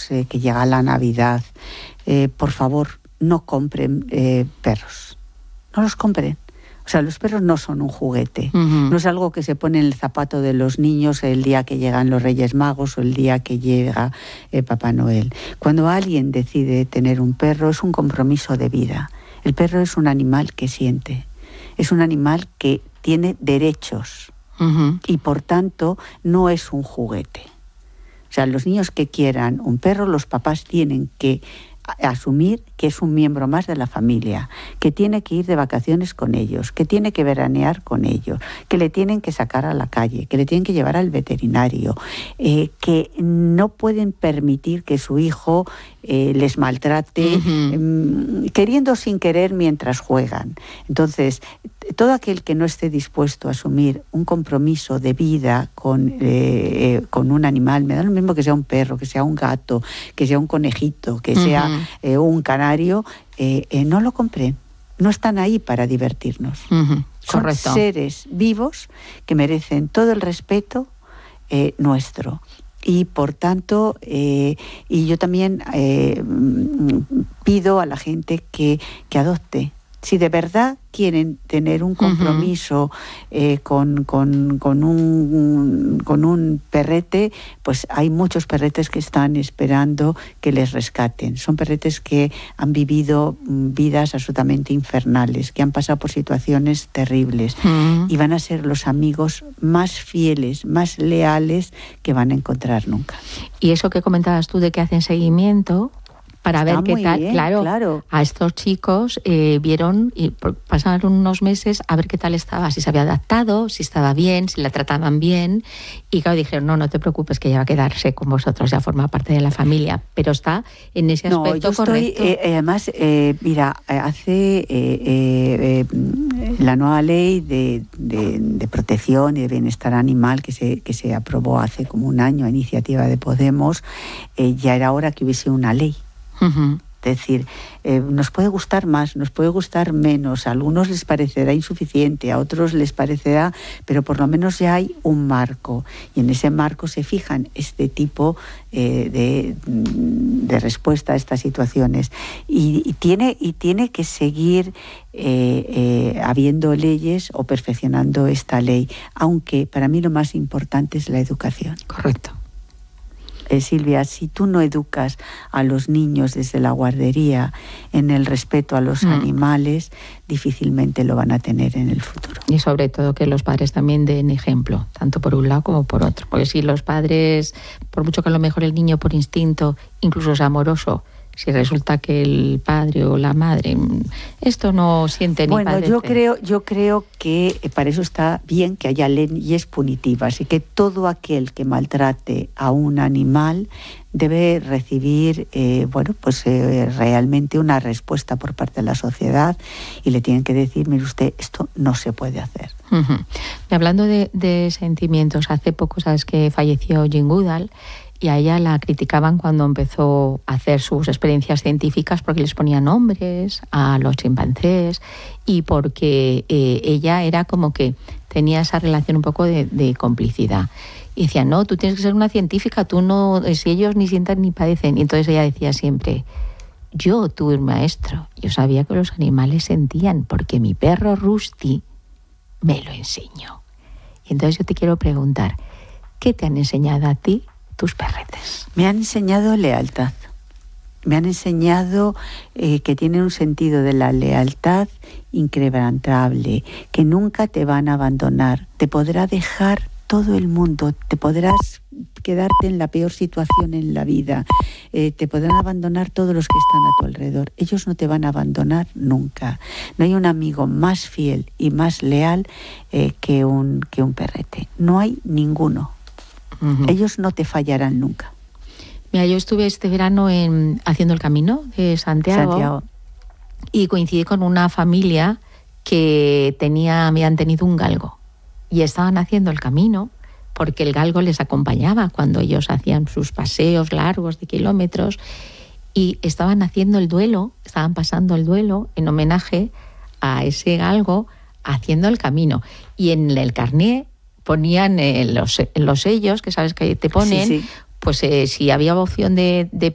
hijos, que llega la Navidad, por favor, no compren perros. No los compren. O sea, los perros no son un juguete. No es algo que se pone en el zapato de los niños el día que llegan los Reyes Magos o el día que llega Papá Noel. Cuando alguien decide tener un perro, es un compromiso de vida. El perro es un animal que siente. Es un animal que tiene derechos. Y por tanto, no es un juguete. O sea, los niños que quieran un perro, los papás tienen que asumir que es un miembro más de la familia, que tiene que ir de vacaciones con ellos, que tiene que veranear con ellos, que le tienen que sacar a la calle, que le tienen que llevar al veterinario, que no pueden permitir que su hijo les maltrate, queriendo o sin querer mientras juegan. Entonces, todo aquel que no esté dispuesto a asumir un compromiso de vida con un animal, me da lo mismo que sea un perro, que sea un gato, que sea un conejito, que sea un canario, no lo compren. No están ahí para divertirnos. Son seres vivos que merecen todo el respeto nuestro. Y por tanto, y yo también pido a la gente que adopte. Si de verdad quieren tener un compromiso con un perrete, pues hay muchos perretes que están esperando que les rescaten. Son perretes que han vivido vidas absolutamente infernales, que han pasado por situaciones terribles y van a ser los amigos más fieles, más leales que van a encontrar nunca. Y eso que comentabas tú de que hacen seguimiento para ver qué tal, bien, claro. A estos chicos vieron y pasaron unos meses a ver qué tal estaba, si se había adaptado, si estaba bien, si la trataban bien, y claro, dijeron, no te preocupes, que ya va a quedarse con vosotros, ya forma parte de la familia, pero está en ese aspecto correcto. Además, mira, hace la nueva ley de protección y de bienestar animal que se aprobó hace como un año a iniciativa de Podemos, ya era hora que hubiese una ley. Es decir, nos puede gustar más, nos puede gustar menos, a algunos les parecerá insuficiente, a otros les parecerá, pero por lo menos ya hay un marco, y en ese marco se fijan este tipo de respuesta a estas situaciones, y tiene que seguir habiendo leyes o perfeccionando esta ley, aunque para mí lo más importante es la educación. Correcto. Silvia, si tú no educas a los niños desde la guardería en el respeto a los animales, difícilmente lo van a tener en el futuro. Y sobre todo que los padres también den ejemplo, tanto por un lado como por otro. Porque si los padres, por mucho que a lo mejor el niño por instinto, incluso es amoroso, si resulta que el padre o la madre esto no siente ni padece. Bueno, yo creo que para eso está bien que haya leyes punitivas y que todo aquel que maltrate a un animal debe recibir realmente una respuesta por parte de la sociedad, y le tienen que decir, mire usted, esto no se puede hacer. Hablando de sentimientos, hace poco sabes que falleció Jane Goodall, y a ella la criticaban cuando empezó a hacer sus experiencias científicas porque les ponía nombres a los chimpancés y porque ella era como que tenía esa relación un poco de complicidad. Y decía, no, tú tienes que ser una científica, tú no, si ellos ni sientan ni padecen. Y entonces ella decía siempre, yo tuve un maestro, yo sabía que los animales sentían porque mi perro Rusty me lo enseñó. Y entonces yo te quiero preguntar, ¿qué te han enseñado a ti tus perretes? Me han enseñado lealtad. Me han enseñado que tienen un sentido de la lealtad inquebrantable, que nunca te van a abandonar. Te podrá dejar todo el mundo, te podrás quedarte en la peor situación en la vida, te podrán abandonar todos los que están a tu alrededor. Ellos no te van a abandonar nunca. No hay un amigo más fiel y más leal que un perrete. No hay ninguno. Ellos no te fallarán nunca. Mira, yo estuve este verano haciendo el camino de Santiago y coincidí con una familia que habían tenido un galgo y estaban haciendo el camino porque el galgo les acompañaba cuando ellos hacían sus paseos largos de kilómetros, y estaban haciendo el duelo, estaban pasando el duelo en homenaje a ese galgo haciendo el camino. Y en el carné ponían los sellos, que sabes que te ponen, sí. Pues si había opción de